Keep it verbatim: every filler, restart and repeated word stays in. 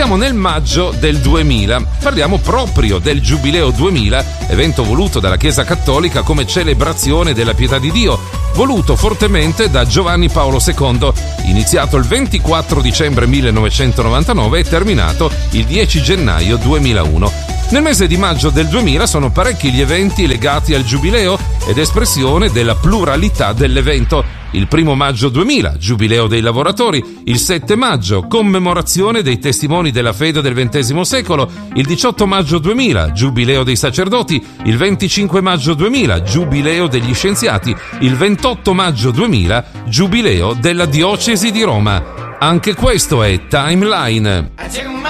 siamo nel maggio del duemila. Parliamo proprio del Giubileo duemila, evento voluto dalla Chiesa Cattolica come celebrazione della pietà di Dio, voluto fortemente da Giovanni Paolo secondo, iniziato il ventiquattro dicembre millenovecentonovantanove e terminato il dieci gennaio duemilauno. Nel mese di maggio del duemila sono parecchi gli eventi legati al Giubileo ed espressione della pluralità dell'evento. Il primo maggio duemila, Giubileo dei lavoratori, il sette maggio, commemorazione dei testimoni della fede del ventesimo secolo, il diciotto maggio duemila, Giubileo dei sacerdoti, il venticinque maggio duemila, Giubileo degli scienziati, il ventotto maggio duemila, Giubileo della diocesi di Roma. Anche questo è Timeline.